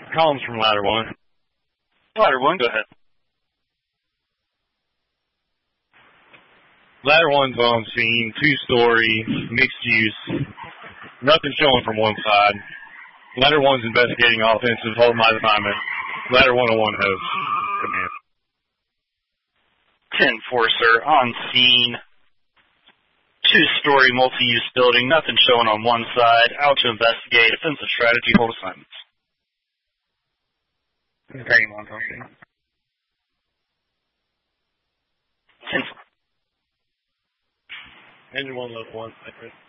Collins from Ladder 1. Ladder 1, go ahead. Ladder 1's on scene, 2-story, mixed use. Nothing showing from one side. Ladder 1's investigating offensive, hold my assignment. Ladder 101 host. Command. 10-4, sir, on scene. 2-story multi-use building, nothing showing on one side. Out to investigate. Offensive strategy, hold assignments. Training 1 on scene. 10. Engine 1, local 1, accurate.